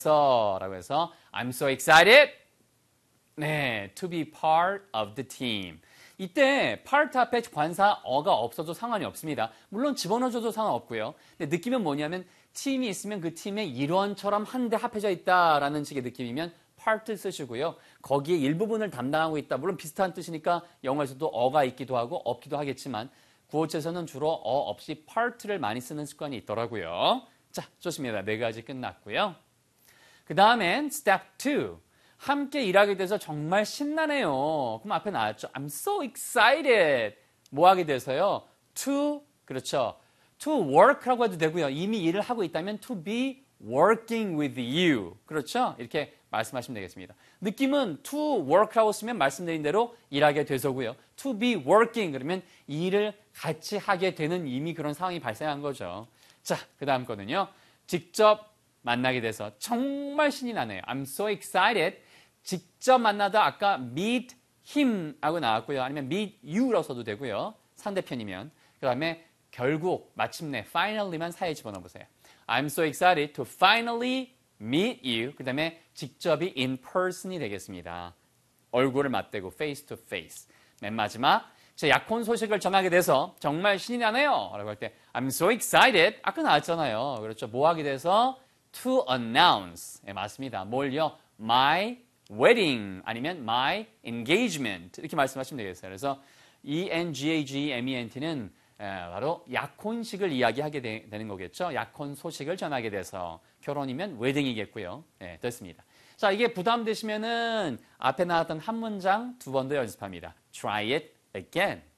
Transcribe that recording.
라고 해서 I'm so excited. 네, to be part of the team. 이때 part 앞에 관사 어가 없어도 상관이 없습니다. 물론 집어넣어줘도 상관없고요. 근데 느낌은 뭐냐면 팀이 있으면 그 팀의 일원처럼 한데 합해져 있다라는 식의 느낌이면 part 쓰시고요. 거기에 일부분을 담당하고 있다. 물론 비슷한 뜻이니까 영어에서도 어가 있기도 하고 없기도 하겠지만 구어체에서는 주로 어 없이 part를 많이 쓰는 습관이 있더라고요. 자, 좋습니다. 네 가지 끝났고요. 그 다음엔 step 2. 함께 일하게 돼서 정말 신나네요. 그럼 앞에 나왔죠. I'm so excited. 뭐 하게 돼서요? To, 그렇죠. To work라고 해도 되고요. 이미 일을 하고 있다면 to be working with you. 그렇죠? 이렇게 말씀하시면 되겠습니다. 느낌은 to work라고 쓰면 말씀드린 대로 일하게 돼서고요. To be working 그러면 일을 같이 하게 되는 이미 그런 상황이 발생한 거죠. 자, 그 다음 거는요. 직접 만나게 돼서 정말 신이 나네요. I'm so excited. 직접 만나다 아까 meet him 하고 나왔고요. 아니면 meet you라고 써도 되고요. 상대편이면. 그 다음에 결국 마침내 finally만 사이에 집어넣어 보세요. I'm so excited to finally meet you. 그 다음에 직접이 in person이 되겠습니다. 얼굴을 맞대고 face to face. 맨 마지막 제 약혼 소식을 전하게 돼서 정말 신이 나네요. 라고 할 때 I'm so excited. 아까 나왔잖아요. 그렇죠. 뭐 하게 돼서 to announce. 네, 맞습니다. 뭘요? My wedding 아니면 my engagement 이렇게 말씀하시면 되겠어요. 그래서 engagement는 바로 약혼식을 이야기하게 되는 거겠죠. 약혼 소식을 전하게 돼서 결혼이면 웨딩이겠고요. 네, 됐습니다. 자, 이게 부담되시면은 앞에 나왔던 한 문장 두 번 더 연습합니다. Try it again.